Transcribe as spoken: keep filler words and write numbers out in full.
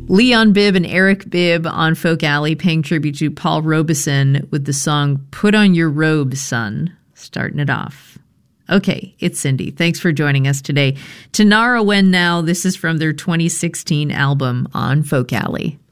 Leon Bibb and Eric Bibb on Folk Alley paying tribute to Paul Robeson with the song Put on Your Robe, Son, starting it off. Okay, it's Cindy. Thanks for joining us today. Tanara When Now, this is from their twenty sixteen album On Folk Alley.